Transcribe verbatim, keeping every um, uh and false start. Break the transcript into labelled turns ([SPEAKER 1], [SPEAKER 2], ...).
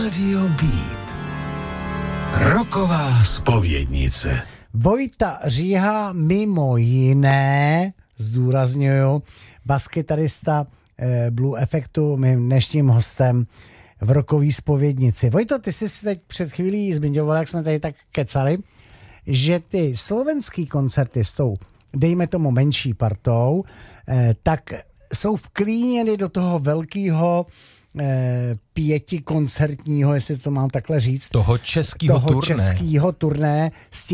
[SPEAKER 1] Radio Beat. Rocková zpovědnice.
[SPEAKER 2] Vojta Říha mimo jiné, zdůrazňuju, baskytarista eh, Blue Effectu, mým dnešním hostem v Rockový zpovědnici. Vojto, ty jsi si teď před chvílí zmiňoval, jak jsme tady tak kecali, že ty slovenský koncerty s tou, dejme tomu menší partou, eh, tak jsou vklíněny do toho velkého eh, pětikoncertního, jestli to mám takhle říct,
[SPEAKER 3] toho českého
[SPEAKER 2] toho
[SPEAKER 3] turné.
[SPEAKER 2] českého turné s